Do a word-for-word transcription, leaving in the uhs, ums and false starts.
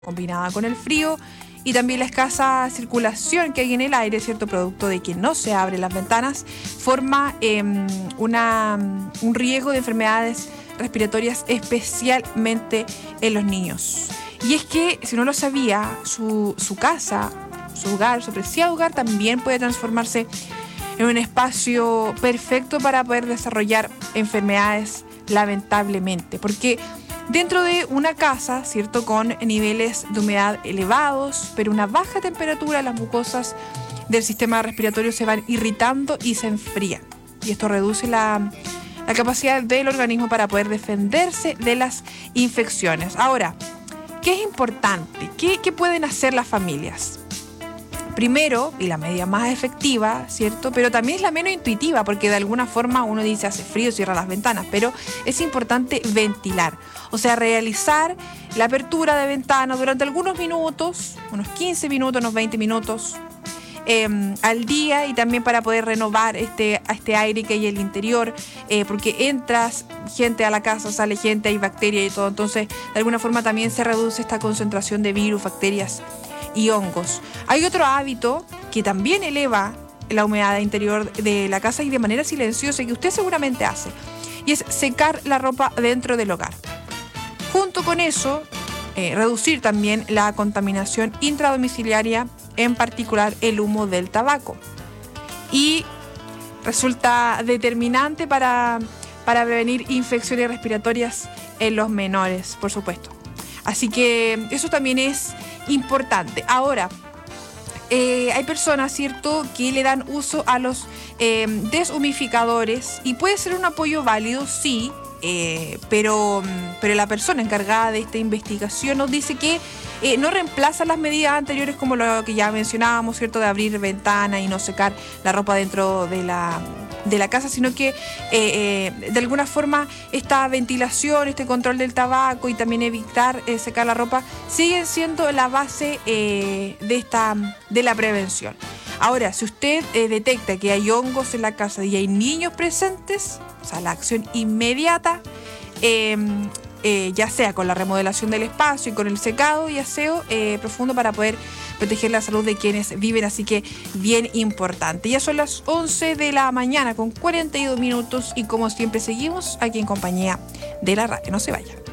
combinada con el frío y también la escasa circulación que hay en el aire, ¿cierto? Producto de que no se abren las ventanas, forma eh, una, un riesgo de enfermedades respiratorias, especialmente en los niños. Y es que, si no lo sabía, su, su casa, su hogar, su preciado hogar, también puede transformarse en un espacio perfecto para poder desarrollar enfermedades, lamentablemente. Porque dentro de una casa, ¿cierto?, con niveles de humedad elevados, pero una baja temperatura, las mucosas del sistema respiratorio se van irritando y se enfrían. Y esto reduce la, la capacidad del organismo para poder defenderse de las infecciones. Ahora, ¿qué es importante? ¿Qué, qué pueden hacer las familias? Primero, y la medida más efectiva, ¿cierto? Pero también es la menos intuitiva, porque de alguna forma uno dice hace frío, cierra las ventanas, pero es importante ventilar. O sea, realizar la apertura de ventanas durante algunos minutos, unos quince minutos, unos veinte minutos eh, al día, y también para poder renovar este, este aire que hay en el interior, eh, porque entras gente a la casa, sale gente, hay bacterias y todo, entonces de alguna forma también se reduce esta concentración de virus, bacterias y hongos. Hay otro hábito que también eleva la humedad interior de la casa y de manera silenciosa, que usted seguramente hace, y es secar la ropa dentro del hogar. Junto con eso, eh, reducir también la contaminación intradomiciliaria, en particular el humo del tabaco. Y resulta determinante para, para prevenir infecciones respiratorias en los menores, por supuesto. Así que eso también es importante. Ahora, eh, hay personas, ¿cierto?, que le dan uso a los eh, deshumificadores, y puede ser un apoyo válido, sí, eh, pero, pero la persona encargada de esta investigación nos dice que eh, no reemplaza las medidas anteriores, como lo que ya mencionábamos, ¿cierto?, de abrir ventanas y no secar la ropa dentro de la... de la casa, sino que eh, eh, de alguna forma esta ventilación, este control del tabaco y también evitar eh, secar la ropa siguen siendo la base eh, de esta de la prevención. Ahora, si usted eh, detecta que hay hongos en la casa y hay niños presentes, o sea, la acción inmediata, eh, eh, ya sea con la remodelación del espacio y con el secado y aseo eh, profundo para poder proteger la salud de quienes viven, así que bien importante. Ya son las once de la mañana con cuarenta y dos minutos y como siempre seguimos aquí en compañía de la radio. No se vaya.